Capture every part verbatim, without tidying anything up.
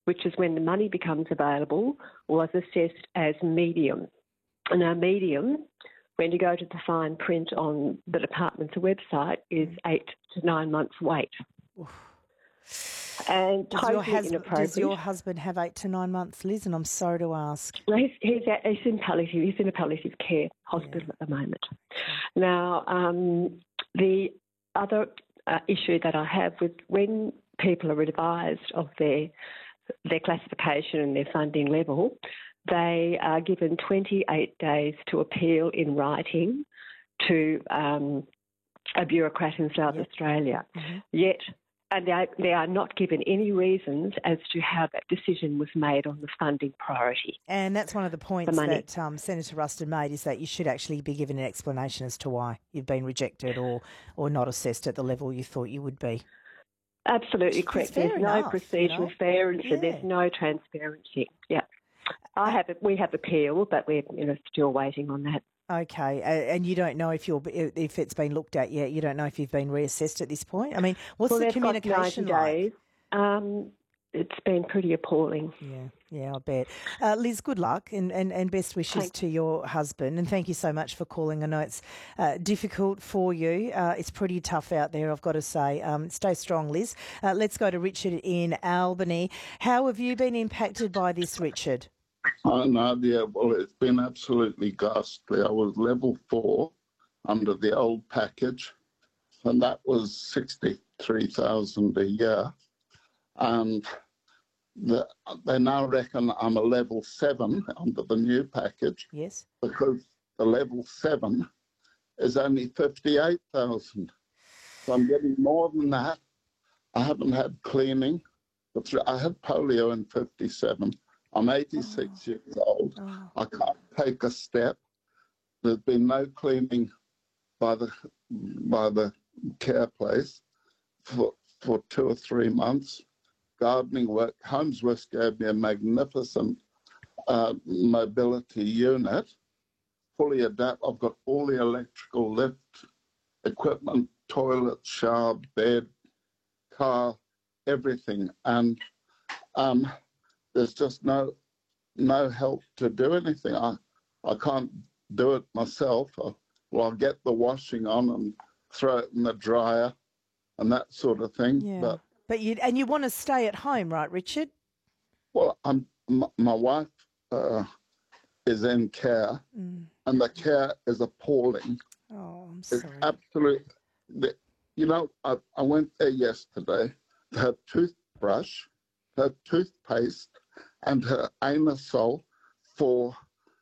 which is when the money becomes available, was assessed as medium. And our medium, when you go to the fine print on the department's website, is eight to nine months wait. And does, totally your husband, inappropriate. does your husband have eight to nine months, Liz? And I'm sorry to ask. Well, he's, he's, at, he's in palliative. He's in a palliative care hospital yeah. at the moment. Okay. Now, um, the other uh, issue that I have with when people are advised of their their classification and their funding level, they are given twenty-eight days to appeal in writing to um, a bureaucrat in South yep. Australia. Mm-hmm. Yet, and they, they are not given any reasons as to how that decision was made on the funding priority. And that's one of the points the that um, Senator Ruston made, is that you should actually be given an explanation as to why you've been rejected or, or not assessed at the level you thought you would be. Absolutely correct. There's enough, no procedural you know? fairness yeah. and there's no transparency. Yeah. I have we have appealed, but we're you know, still waiting on that. Okay, uh, and you don't know if you're if it's been looked at yet. You don't know if you've been reassessed at this point. I mean, what's well, the communication got ninety like? days. Um, it's been pretty appalling. Yeah, yeah, I bet. Uh, Liz, good luck and, and, and best wishes Thanks. to your husband. And thank you so much for calling. I know it's uh, difficult for you. Uh, it's pretty tough out there, I've got to say. Um, stay strong, Liz. Uh, let's go to Richard in Albany. How have you been impacted by this, Richard? Oh, Nadia, well, it's been absolutely ghastly. I was level four under the old package, and that was sixty-three thousand dollars a year. And the, they now reckon I'm a level seven under the new package. Yes. Because the level seven is only fifty-eight thousand dollars. So I'm getting more than that. I haven't had cleaning. I had polio in fifty-seven. I'm eighty-six oh. years old. Oh. I can't take a step. There's been no cleaning by the by the care place for for two or three months. Gardening work. Homesworth gave me a magnificent uh, mobility unit, fully adapt. I've got all the electrical lift equipment, toilet, shower, bed, car, everything, and um, there's just no no help to do anything. I I can't do it myself. I, well, I'll get the washing on and throw it in the dryer and that sort of thing. Yeah. But But you and you want to stay at home, right, Richard? well, I'm my, my wife uh, is in care, mm. and the care is appalling. Oh, I'm sorry. It's absolute. The, you know, I, I went there yesterday. Her toothbrush, her toothpaste, and her anusol for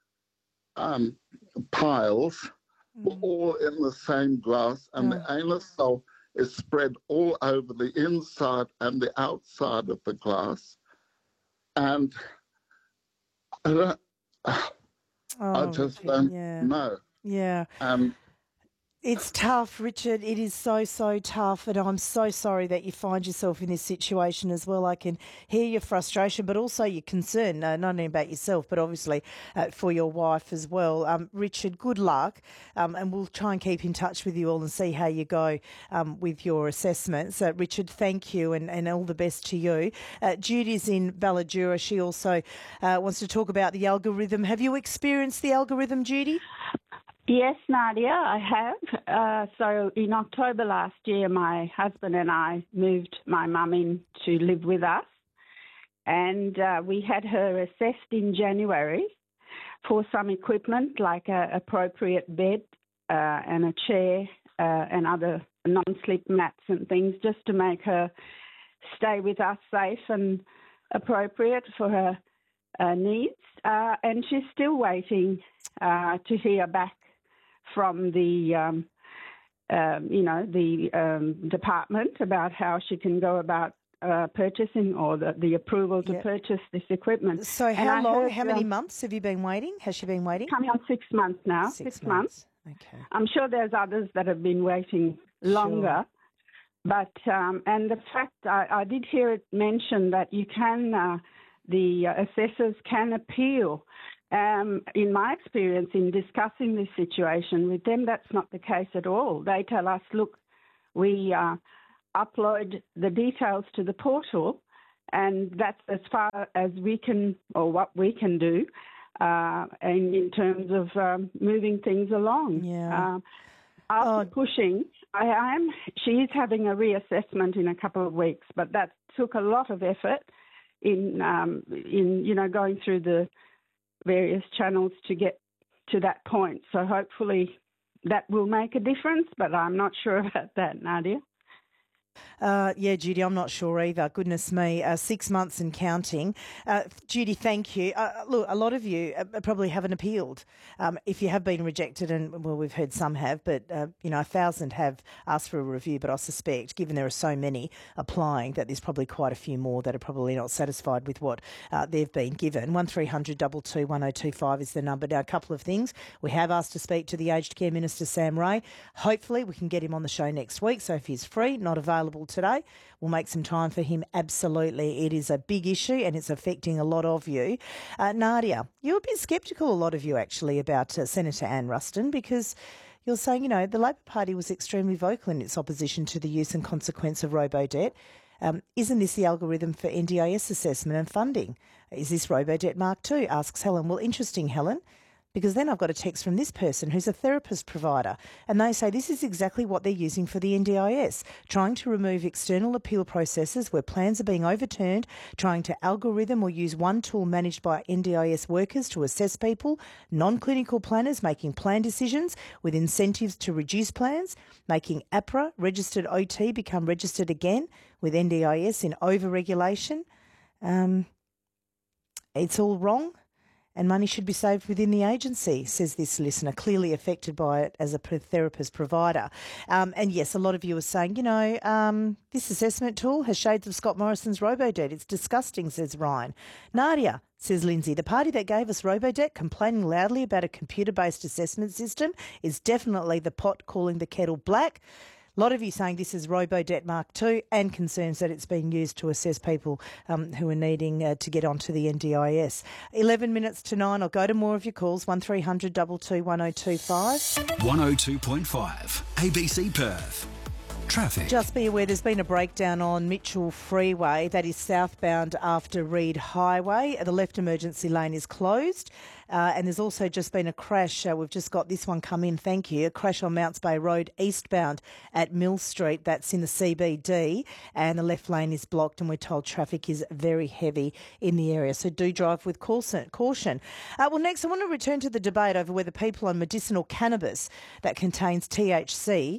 um, piles mm. were all in the same glass, and oh. the anusol is spread all over the inside and the outside of the glass. And I, don't, oh, I just Richard, don't yeah. know. Yeah. Um, It's tough, Richard. It is so, so tough. And I'm so sorry that you find yourself in this situation as well. I can hear your frustration, but also your concern, uh, not only about yourself, but obviously uh, for your wife as well. Um, Richard, good luck. Um, and we'll try and keep in touch with you all and see how you go um, with your assessments. Uh, Richard, thank you and, and all the best to you. Uh, Judy's in Balladura. She also uh, wants to talk about the algorithm. Have you experienced the algorithm, Judy? Yes, Nadia, I have. Uh, so in October last year, my husband and I moved my mum in to live with us, and uh, we had her assessed in January for some equipment like a appropriate bed uh, and a chair uh, and other non-slip mats and things, just to make her stay with us safe and appropriate for her uh, needs. Uh, and she's still waiting uh, to hear back from the, um, um, you know, the um, department about how she can go about uh, purchasing or the, the approval to yep. purchase this equipment. So how long, heard, how many um, months have you been waiting? Has she been waiting? Coming on six months now. Six, six months. months. Okay. I'm sure there's others that have been waiting longer. Sure. But, um, and the fact, I, I did hear it mentioned that you can, uh, the assessors can appeal. Um, in my experience in discussing this situation with them, that's not the case at all. They tell us, look, we uh, upload the details to the portal and that's as far as we can, or what we can do, uh, and in terms of um, moving things along. Yeah. Uh, after Oh. pushing, I am. She is having a reassessment in a couple of weeks, but that took a lot of effort in, um, in you know, going through the various channels to get to that point. So hopefully that will make a difference, but I'm not sure about that, Nadia. Uh, yeah, Judy, I'm not sure either. Goodness me, uh, six months and counting. Uh, Judy, thank you. Uh, look, a lot of you uh, probably haven't appealed. Um, if you have been rejected, and well, we've heard some have, but uh, you know, a thousand have asked for a review. But I suspect, given there are so many applying, that there's probably quite a few more that are probably not satisfied with what uh, they've been given. One three hundred two two one oh two five is the number. Now, a couple of things. We have asked to speak to the Aged Care Minister, Sam Ray. Hopefully, we can get him on the show next week. So if he's free, not available today, we'll make some time for him. Absolutely. It is a big issue and it's affecting a lot of you. Uh, Nadia, you're a bit sceptical, a lot of you actually, about uh, Senator Anne Ruston, because you're saying, you know, the Labor Party was extremely vocal in its opposition to the use and consequence of robo-debt. Um, isn't this the algorithm for N D I S assessment and funding? Is this robo-debt Mark two? Asks Helen. Well, interesting, Helen. Because then I've got a text from this person who's a therapist provider, and they say this is exactly what they're using for the N D I S, trying to remove external appeal processes where plans are being overturned, trying to algorithm or use one tool managed by N D I S workers to assess people, non-clinical planners making plan decisions with incentives to reduce plans, making A P R A registered O T become registered again with N D I S in over-regulation. Um, it's all wrong. And money should be saved within the agency, says this listener, clearly affected by it as a therapist provider. Um, and yes, a lot of you are saying, you know, um, this assessment tool has shades of Scott Morrison's robo-debt. It's disgusting, says Ryan. Nadia, says Lindsay, the party that gave us robo-debt complaining loudly about a computer-based assessment system is definitely the pot calling the kettle black. A lot of you saying this is robo-debt Mark two, and concerns that it's being used to assess people um, who are needing uh, to get onto the N D I S. eleven minutes to nine. I'll go to more of your calls. one three hundred two two one oh two five. one oh two point five A B C Perth. Traffic. Just be aware there's been a breakdown on Mitchell Freeway, that is southbound after Reed Highway. The left emergency lane is closed. Uh, and there's also just been a crash. Uh, we've just got this one come in, thank you. A crash on Mounts Bay Road eastbound at Mill Street. That's in the C B D. And the left lane is blocked, and we're told traffic is very heavy in the area. So do drive with caution. Uh, well, next I want to return to the debate over whether people on medicinal cannabis that contains T H C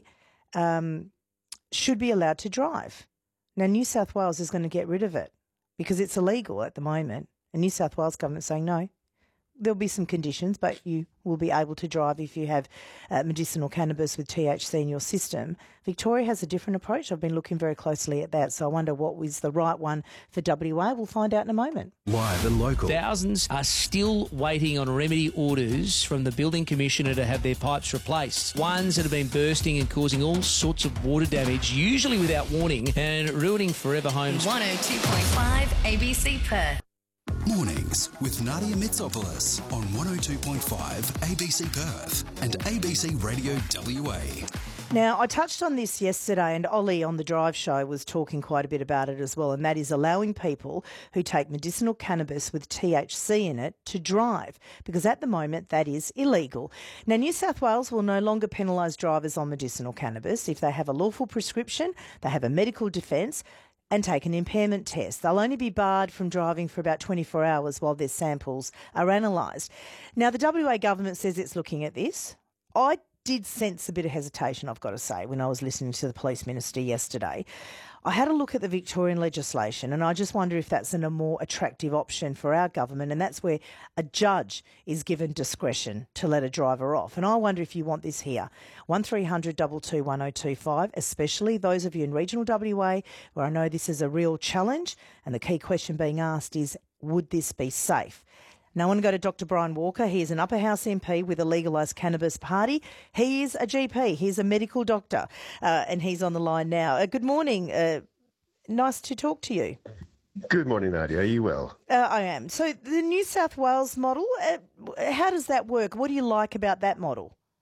um, should be allowed to drive. Now, New South Wales is going to get rid of it because it's illegal at the moment. And New South Wales government is saying no. There'll be some conditions, but you will be able to drive if you have uh, medicinal cannabis with T H C in your system. Victoria has a different approach. I've been looking very closely at that, so I wonder what was the right one for W A. We'll find out in a moment. Live and local. Thousands are still waiting on remedy orders from the Building Commissioner to have their pipes replaced. Ones that have been bursting and causing all sorts of water damage, usually without warning, and ruining forever homes. one oh two point five A B C Perth. Mornings with Nadia Mitsopoulos on one oh two point five A B C Perth and A B C Radio W A. Now, I touched on this yesterday, and Ollie on the Drive Show was talking quite a bit about it as well, and that is allowing people who take medicinal cannabis with T H C in it to drive, because at the moment that is illegal. Now, New South Wales will no longer penalise drivers on medicinal cannabis if they have a lawful prescription, they have a medical defence, and take an impairment test. They'll only be barred from driving for about twenty-four hours while their samples are analysed. Now, the W A government says it's looking at this. I did sense a bit of hesitation, I've got to say, when I was listening to the Police Minister yesterday. I had a look at the Victorian legislation, and I just wonder if that's a more attractive option for our government, and that's where a judge is given discretion to let a driver off. And I wonder if you want this here. one three hundred two two one oh two five, especially those of you in regional W A where I know this is a real challenge, and the key question being asked is, would this be safe? Now I want to go to Doctor Brian Walker. He is an Upper House M P with the Legalised Cannabis Party. He is a G P. He's a medical doctor, uh, and he's on the line now. Uh, good morning. Uh, nice to talk to you. Good morning, Nadia. Are you well? Uh, I am. So the New South Wales model, uh, how does that work? What do you like about that model?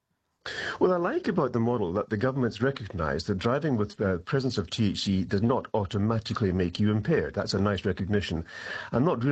Well, I like about the model that the government's recognised that driving with the uh, presence of T H C does not automatically make you impaired. That's a nice recognition. I'm not really